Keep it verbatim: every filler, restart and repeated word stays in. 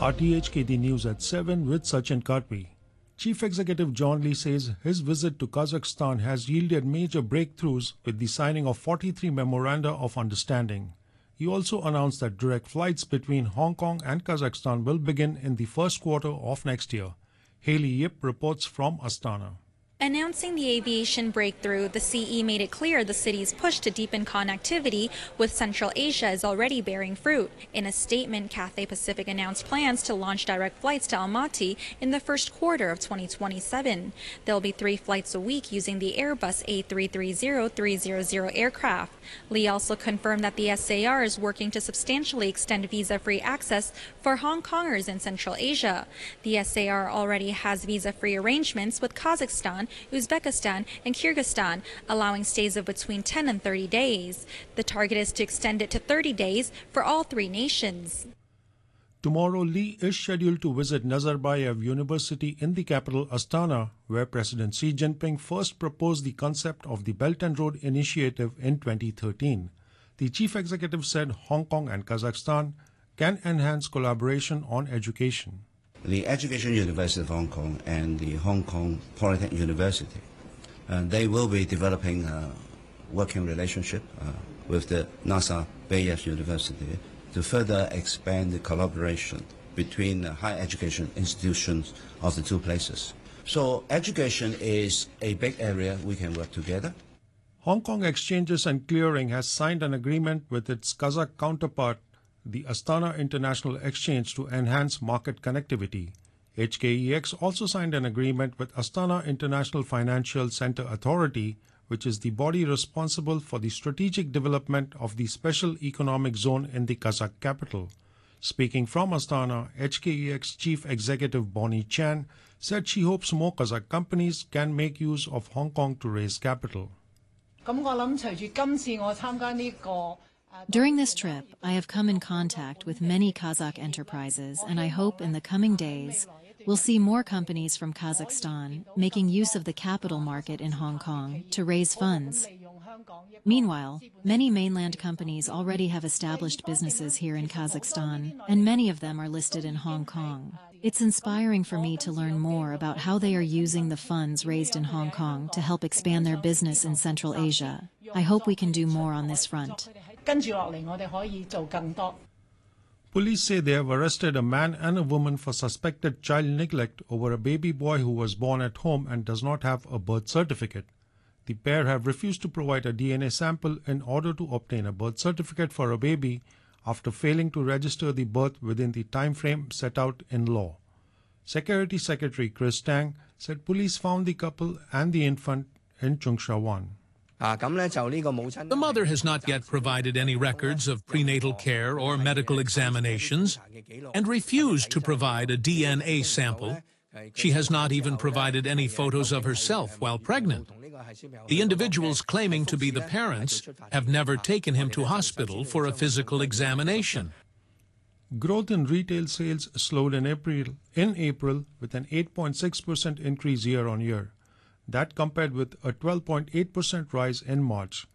R T H K D News at seven with Sachin Karpi. Chief Executive John Lee says his visit to Kazakhstan has yielded major breakthroughs with the signing of forty-three Memoranda of Understanding. He also announced that direct flights between Hong Kong and Kazakhstan will begin in the first quarter of next year. Haley Yip reports from Astana. Announcing the aviation breakthrough, the C E made it clear the city's push to deepen connectivity with Central Asia is already bearing fruit. In a statement, Cathay Pacific announced plans to launch direct flights to Almaty in the first quarter of twenty twenty-seven. There'll be three flights a week using the Airbus A three thirty three hundred aircraft. Lee also confirmed that the S A R is working to substantially extend visa-free access for Hong Kongers in Central Asia. The S A R already has visa-free arrangements with Kazakhstan, Uzbekistan and Kyrgyzstan, allowing stays of between ten and thirty days. The target is to extend it to thirty days for all three nations. Tomorrow, Lee is scheduled to visit Nazarbayev University in the capital Astana, where President Xi Jinping first proposed the concept of the Belt and Road Initiative in twenty thirteen. The chief executive said Hong Kong and Kazakhstan can enhance collaboration on education. The Education University of Hong Kong and the Hong Kong Polytechnic University, uh, they will be developing a working relationship uh, with the Nazarbayev University to further expand the collaboration between the higher education institutions of the two places. So education is a big area we can work together. Hong Kong Exchanges and Clearing has signed an agreement with its Kazakh counterpart, the Astana International Exchange, to enhance market connectivity. H K E X also signed an agreement with Astana International Financial Center Authority, which is the body responsible for the strategic development of the special economic zone in the Kazakh capital. Speaking from Astana, H K E X Chief Executive Bonnie Chan said she hopes more Kazakh companies can make use of Hong Kong to raise capital. During this trip, I have come in contact with many Kazakh enterprises, and I hope in the coming days we'll see more companies from Kazakhstan making use of the capital market in Hong Kong to raise funds. Meanwhile, many mainland companies already have established businesses here in Kazakhstan, and many of them are listed in Hong Kong. It's inspiring for me to learn more about how they are using the funds raised in Hong Kong to help expand their business in Central Asia. I hope we can do more on this front. Police say they have arrested a man and a woman for suspected child neglect over a baby boy who was born at home and does not have a birth certificate. The pair have refused to provide a D N A sample in order to obtain a birth certificate for a baby after failing to register the birth within the time frame set out in law. Security Secretary Chris Tang said police found the couple and the infant in Cheung Sha Wan. The mother has not yet provided any records of prenatal care or medical examinations and refused to provide a D N A sample. She has not even provided any photos of herself while pregnant. The individuals claiming to be the parents have never taken him to hospital for a physical examination. Growth in retail sales slowed in April, in April with an eight point six percent increase year on year. That compared with a twelve point eight percent rise in March.